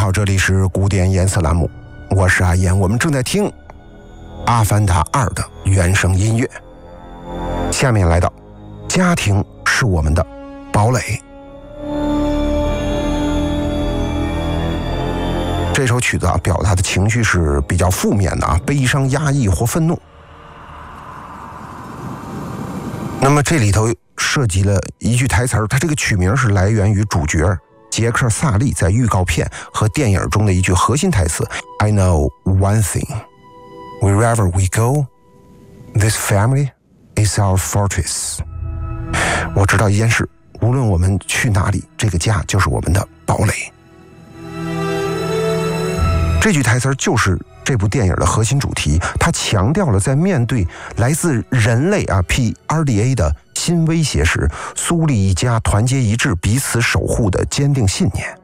好，这里是古典颜色栏目，我是阿言，我们正在听《阿凡达2》的原声音乐。下面来到家庭是我们的堡垒。这首曲子表达的情绪是比较负面的悲伤、压抑或愤怒。那么这里头涉及了一句台词，它这个曲名是来源于主角杰克·萨利在预告片和电影中的一句核心台词 I know one thing, wherever we go, this family is our fortress。 我知道一件事，无论我们去哪里，这个家就是我们的堡垒。这句台词就是这部电影的核心主题，它强调了在面对来自人类PRDA 的新威胁时，苏利一家团结一致、彼此守护的坚定信念。